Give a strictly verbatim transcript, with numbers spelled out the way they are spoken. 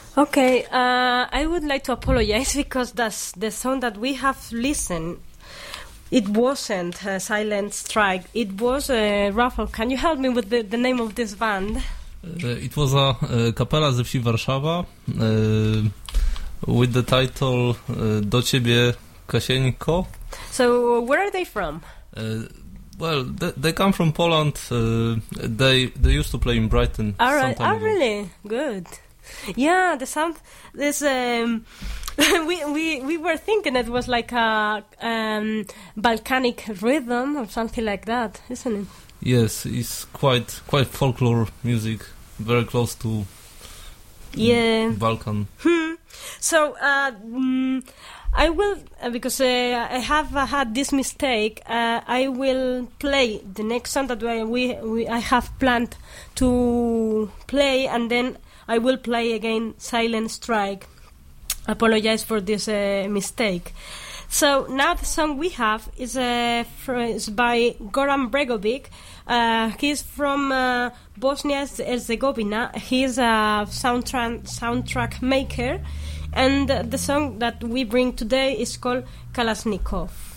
Okay, uh, I would like to apologize because that's the song that we have listened. It wasn't a Silent Strike. It was uh, Rafał. Can you help me with the, the name of this band? Uh, it was a uh, kapela ze wsi Warszawa uh, with the title uh, Do Ciebie Kasieńko. So where are they from? Uh, well, they, they come from Poland. Uh, they they used to play in Brighton. All right. Oh, ago. really? Good. Yeah, the sound. This um, we we we were thinking it was like a um, Balkanic rhythm or something like that, isn't it? Yes, it's quite quite folklore music, very close to yeah Balkan. Hmm. So uh, mm, I will uh, because uh, I have uh, had this mistake. Uh, I will play the next song that we, we I have planned to play, and then I will play again Silent Strike. Apologize for this uh, mistake. So now the song we have is, uh, is by Goran Bregovic. Uh, he's from uh, Bosnia and Herzegovina. He's a soundtrack soundtrack maker, and uh, the song that we bring today is called Kalashnikov.